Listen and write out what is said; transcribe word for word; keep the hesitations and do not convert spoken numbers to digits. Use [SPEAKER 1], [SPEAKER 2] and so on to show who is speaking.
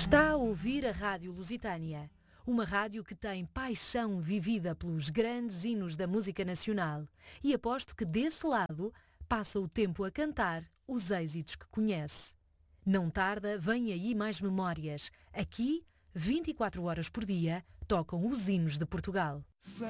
[SPEAKER 1] Está a ouvir a Rádio Lusitânia, uma rádio que tem paixão vivida pelos grandes hinos da música nacional, e aposto que desse lado passa o tempo a cantar os êxitos que conhece. Não tarda, vem aí mais memórias. Aqui, vinte e quatro horas por dia, tocam os hinos de Portugal.
[SPEAKER 2] Sei